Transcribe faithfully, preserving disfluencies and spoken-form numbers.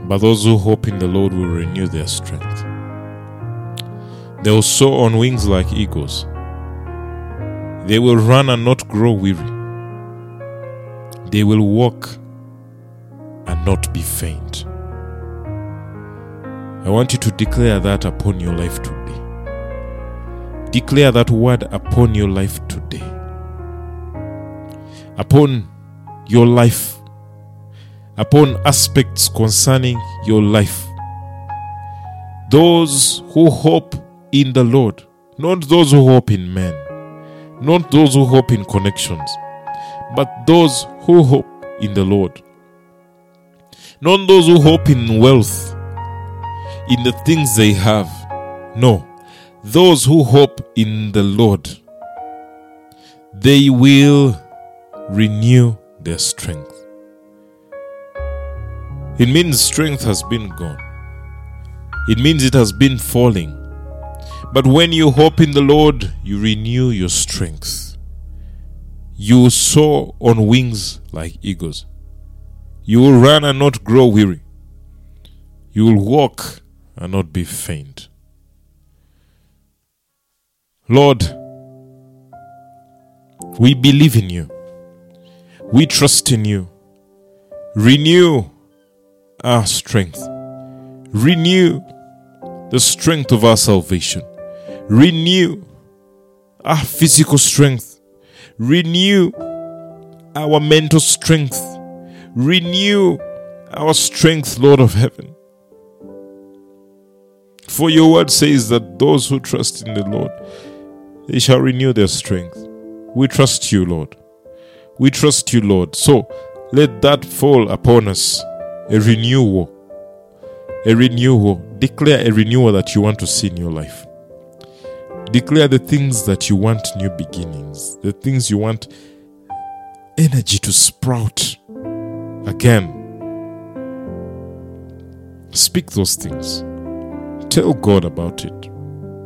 But those who hope in the Lord will renew their strength. They will soar on wings like eagles. They will run and not grow weary. They will walk and not be faint. I want you to declare that upon your life today. Declare that word upon your life today. Upon your life. Upon aspects concerning your life. Those who hope in the Lord, not those who hope in men, not those who hope in connections, but those who hope in the Lord. Not those who hope in wealth, in the things they have. No, those who hope in the Lord, they will renew their strength. It means strength has been gone. It means it has been falling. But when you hope in the Lord, you renew your strength. You soar on wings like eagles. You will run and not grow weary. You will walk and not be faint. Lord, we believe in you. We trust in you. Renew our strength. Renew the strength of our salvation. Renew our physical strength. Renew our mental strength. Renew our strength, Lord of heaven. For your word says that those who trust in the Lord, they shall renew their strength. We trust you, Lord. We trust you, Lord. So let that fall upon us. A renewal. A renewal. Declare a renewal that you want to see in your life. Declare the things that you want new beginnings. The things you want energy to sprout again. Speak those things. Tell God about it.